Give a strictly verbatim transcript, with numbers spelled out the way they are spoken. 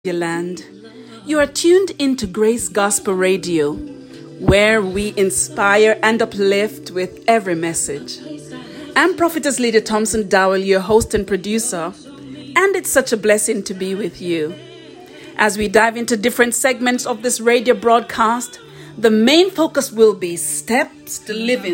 Your land. You are tuned into Grace Gospel Radio, where we inspire and uplift with every message. I'm Prophetess Lydia Thompson Dowell, your host and producer, and it's such a blessing to be with you. As we dive into different segments of this radio broadcast, the main focus will be Steps to Living.